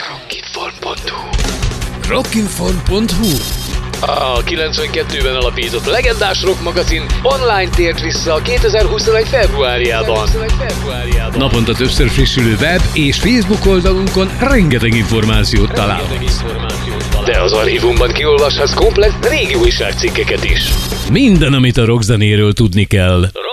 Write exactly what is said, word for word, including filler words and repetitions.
rockinform pont hu rockinform pont hu A kilencvenkettőben alapított legendás rock magazin online tért vissza a kétezer-huszonegy februárjában. Naponta többször frissülő web és Facebook oldalunkon rengeteg információt találhatsz. De az archívumban kiolvashatsz komplett régi újságcikkeket is. Minden, amit a rockzenéről tudni kell.